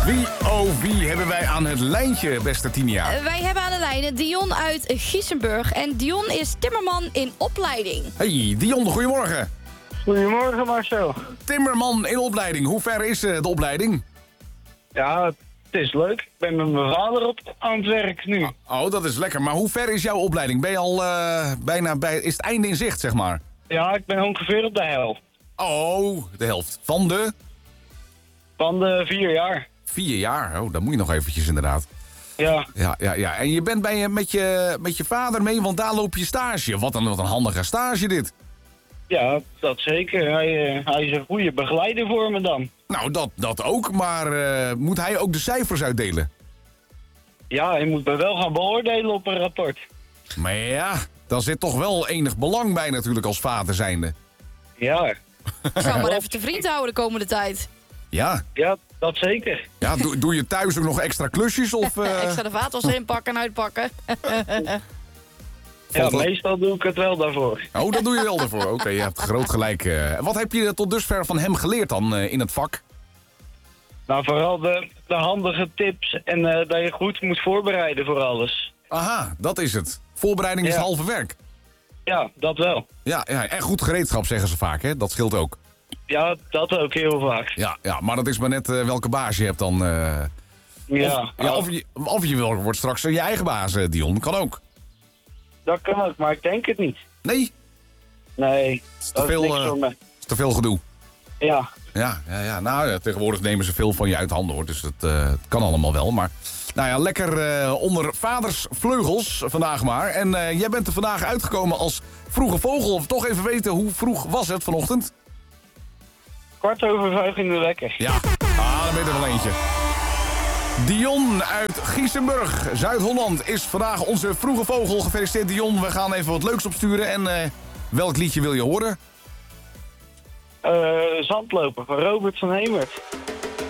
Wie hebben wij aan het lijntje, beste Tinia? Wij hebben aan de lijn Dion uit Giesenburg. En Dion is timmerman in opleiding. Hey, Dion, goedemorgen. Goedemorgen Marcel. Timmerman in opleiding. Hoe ver is de opleiding? Ja, het is leuk. Ik ben met mijn vader aan het werk nu. Oh, dat is lekker. Maar hoe ver is jouw opleiding? Ben je al bijna bij... Is het einde in zicht, zeg maar? Ja, ik ben ongeveer op de helft. Oh, de helft. Van de? Van de 4 jaar. 4 jaar? Oh, dat moet je nog eventjes inderdaad. Ja. Ja. En je bent met je vader mee, want daar loop je stage. Wat een handige stage dit. Ja, dat zeker. Hij is een goede begeleider voor me dan. Nou, dat ook. Maar moet hij ook de cijfers uitdelen? Ja, hij moet me wel gaan beoordelen op een rapport. Maar ja, daar zit toch wel enig belang bij natuurlijk als vader zijnde. Ja. Ik zou maar even te vriend houden de komende tijd. Ja. Ja, dat zeker. Ja, doe je thuis ook nog extra klusjes? Of, Extra de vaatwas inpakken en uitpakken. Ja, meestal doe ik het wel daarvoor. Oh, dat doe je wel ervoor. Oké, je hebt groot gelijk. Wat heb je tot dusver van hem geleerd dan in het vak? Nou, vooral de handige tips en dat je goed moet voorbereiden voor alles. Aha, dat is het. Voorbereiding is Ja. halve werk. Ja, dat wel. Ja, en goed gereedschap zeggen ze vaak, hè? Dat scheelt ook. Ja, dat ook heel vaak. Ja, maar dat is maar net welke baas je hebt dan. Ja, Of je wordt straks je eigen baas, Dion. Kan ook. dat kan ook, maar ik denk het niet. Nee, Nee, dat is niks voor me. is te veel gedoe. Ja. Ja. Nou, ja, tegenwoordig nemen ze veel van je uit handen, hoor. Dus het kan allemaal wel. Maar nou ja, lekker onder vaders vleugels vandaag maar. En jij bent er vandaag uitgekomen als vroege vogel. Of toch even weten, hoe vroeg was het vanochtend? 4:45 in de wekker. Ja, dan ben je er wel eentje. Dion uit Giesenburg, Zuid-Holland, is vandaag onze vroege vogel. Gefeliciteerd, Dion. We gaan even wat leuks opsturen. En welk liedje wil je horen? Zandloper van Robert van Hemert.